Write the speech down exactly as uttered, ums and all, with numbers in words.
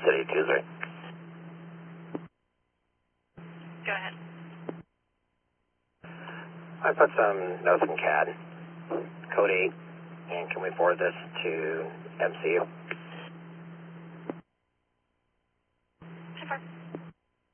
City Tuesday. Go ahead. I put some notes in C A D, code eight, and can we forward this to M C U?